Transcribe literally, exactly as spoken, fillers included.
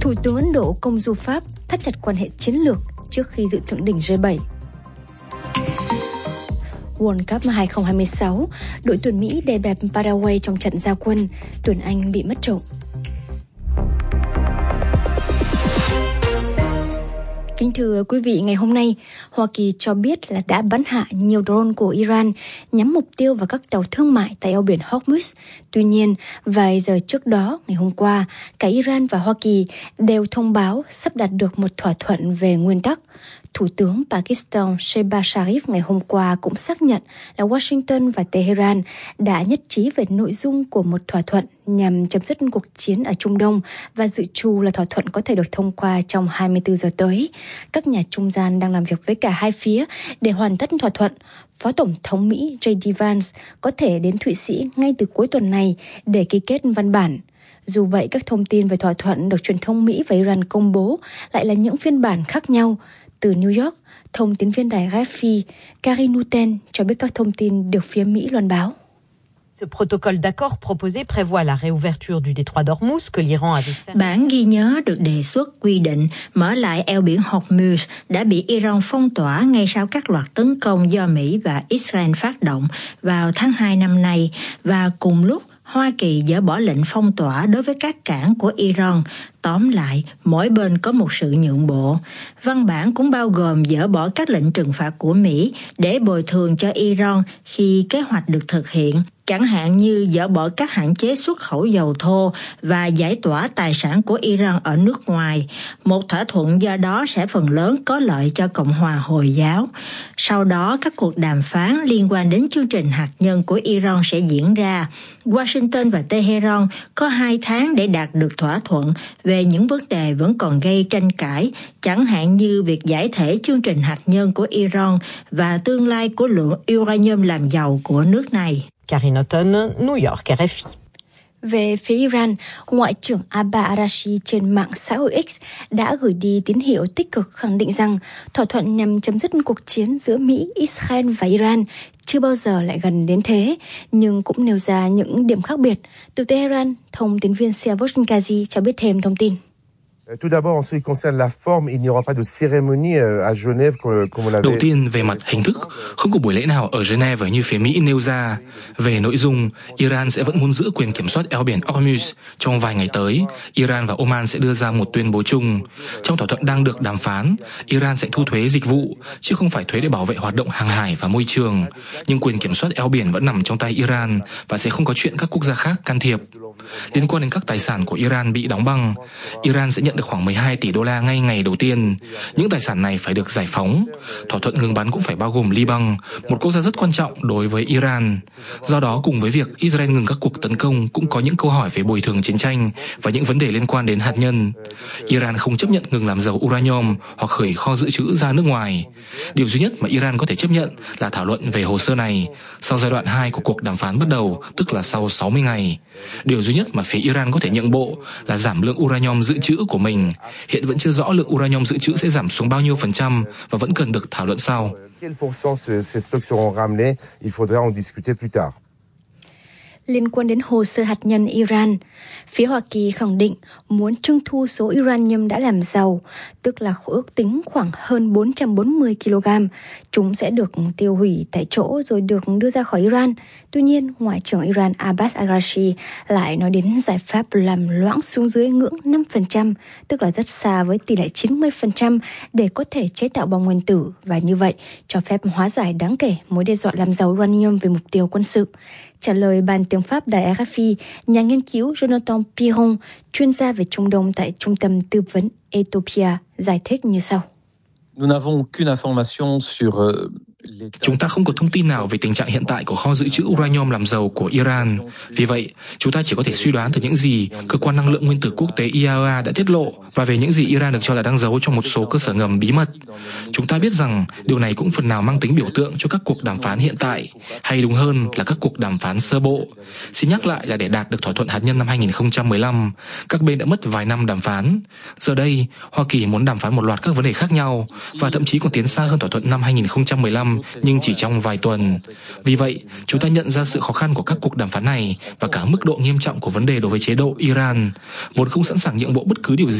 Thủ tướng Ấn Độ công du Pháp thắt chặt quan hệ chiến lược trước khi dự thượng đỉnh G bảy. World Cup hai không hai sáu, đội tuyển Mỹ đè bẹp Paraguay trong trận ra quân, tuyển Anh bị mất trộm. Kính thưa quý vị, ngày hôm nay, Hoa Kỳ cho biết là đã bắn hạ nhiều drone của Iran nhắm mục tiêu vào các tàu thương mại tại eo biển Hormuz. Tuy nhiên, vài giờ trước đó, ngày hôm qua, cả Iran và Hoa Kỳ đều thông báo sắp đạt được một thỏa thuận về nguyên tắc. Thủ tướng Pakistan Shehbaz Sharif ngày hôm qua cũng xác nhận là Washington và Tehran đã nhất trí về nội dung của một thỏa thuận nhằm chấm dứt cuộc chiến ở Trung Đông và dự trù là thỏa thuận có thể được thông qua trong hai mươi tư giờ tới. Các nhà trung gian đang làm việc với cả hai phía để hoàn tất thỏa thuận. Phó Tổng thống Mỹ J D Vance có thể đến Thụy Sĩ ngay từ cuối tuần này để ký kết văn bản. Dù vậy, các thông tin về thỏa thuận được truyền thông Mỹ và Iran công bố lại là những phiên bản khác nhau. Từ New York, thông tín viên đài R F I Karine Nuten cho biết các thông tin được phía Mỹ loan báo. Bản ghi nhớ được đề xuất quy định mở lại eo biển Hormuz đã bị Iran phong tỏa ngay sau các loạt tấn công do Mỹ và Israel phát động vào tháng hai năm nay, và cùng lúc Hoa Kỳ dỡ bỏ lệnh phong tỏa đối với các cảng của Iran. Tóm lại, mỗi bên có một sự nhượng bộ. Văn bản cũng bao gồm dỡ bỏ các lệnh trừng phạt của Mỹ để bồi thường cho Iran khi kế hoạch được thực hiện, chẳng hạn như dỡ bỏ các hạn chế xuất khẩu dầu thô và giải tỏa tài sản của Iran ở nước ngoài. Một thỏa thuận do đó sẽ phần lớn có lợi cho Cộng hòa Hồi giáo. Sau đó, các cuộc đàm phán liên quan đến chương trình hạt nhân của Iran sẽ diễn ra. Washington và Tehran có hai tháng để đạt được thỏa thuận về những vấn đề vẫn còn gây tranh cãi, chẳng hạn như việc giải thể chương trình hạt nhân của Iran và tương lai của lượng uranium làm giàu của nước này. Karine Nuten, New York, R F I. Về phía Iran, Ngoại trưởng Abbas Araghchi trên mạng xã hội X đã gửi đi tín hiệu tích cực khẳng định rằng thỏa thuận nhằm chấm dứt cuộc chiến giữa Mỹ, Israel và Iran chưa bao giờ lại gần đến thế, nhưng cũng nêu ra những điểm khác biệt. Từ Tehran, thông tín viên Siavosh Kazi cho biết thêm thông tin. Đầu tiên, về mặt hình thức, không có buổi lễ nào ở Geneva như phía Mỹ nêu ra. Về nội dung, Iran sẽ vẫn muốn giữ quyền kiểm soát eo biển Hormuz. Trong vài ngày tới, Iran và Oman sẽ đưa ra một tuyên bố chung. Trong thỏa thuận đang được đàm phán, Iran sẽ thu thuế dịch vụ, chứ không phải thuế để bảo vệ hoạt động hàng hải và môi trường. Nhưng quyền kiểm soát eo biển vẫn nằm trong tay Iran và sẽ không có chuyện các quốc gia khác can thiệp. Liên quan đến các tài sản của Iran bị đóng băng, Iran sẽ nhận được khoảng mười hai tỷ đô la ngay ngày đầu tiên. Những tài sản này phải được giải phóng. Thỏa thuận ngừng bắn cũng phải bao gồm Liban, một quốc gia rất quan trọng đối với Iran. Do đó, cùng với việc Israel ngừng các cuộc tấn công, cũng có những câu hỏi về bồi thường chiến tranh và những vấn đề liên quan đến hạt nhân. Iran không chấp nhận ngừng làm dầu uranium hoặc khởi kho dự trữ ra nước ngoài. Điều duy nhất mà Iran có thể chấp nhận là thảo luận về hồ sơ này sau giai đoạn hai của cuộc đàm phán bắt đầu, tức là sau sáu mươi ngày. Điều duy nhất mà phía Iran có thể nhượng bộ là giảm lượng uranium dự trữ của mình. Hiện vẫn chưa rõ lượng uranium dự trữ sẽ giảm xuống bao nhiêu phần trăm và vẫn cần được thảo luận sau. Liên quan đến hồ sơ hạt nhân Iran, phía Hoa Kỳ khẳng định muốn trưng thu số uranium đã làm giàu, tức là ước tính khoảng hơn bốn trăm bốn mươi ki lô gam. Chúng sẽ được tiêu hủy tại chỗ rồi được đưa ra khỏi Iran. Tuy nhiên, Ngoại trưởng Iran Abbas Araghchi lại nói đến giải pháp làm loãng xuống dưới ngưỡng năm phần trăm, tức là rất xa với tỷ lệ chín mươi phần trăm để có thể chế tạo bom nguyên tử và như vậy cho phép hóa giải đáng kể mối đe dọa làm giàu uranium về mục tiêu quân sự. Trả lời ban tiếng Pháp đài R F I, nhà nghiên cứu Jonathan Piron, chuyên gia về Trung Đông tại Trung tâm Tư vấn Ethiopia, giải thích như sau. Chúng ta không có thông tin nào về tình trạng hiện tại của kho dự trữ uranium làm giàu của Iran. Vì vậy, chúng ta chỉ có thể suy đoán từ những gì Cơ quan Năng lượng Nguyên tử Quốc tế I A E A đã tiết lộ và về những gì Iran được cho là đang giấu trong một số cơ sở ngầm bí mật. Chúng ta biết rằng điều này cũng phần nào mang tính biểu tượng cho các cuộc đàm phán hiện tại, hay đúng hơn là các cuộc đàm phán sơ bộ. Xin nhắc lại là để đạt được thỏa thuận hạt nhân năm hai không một lăm, các bên đã mất vài năm đàm phán. Giờ đây, Hoa Kỳ muốn đàm phán một loạt các vấn đề khác nhau và thậm chí còn tiến xa hơn thỏa thuận năm hai không một lăm, nhưng chỉ trong vài tuần. Vì vậy, chúng ta nhận ra sự khó khăn của các cuộc đàm phán này và cả mức độ nghiêm trọng của vấn đề đối với chế độ Iran, vốn không sẵn sàng nhượng bộ bất cứ điều gì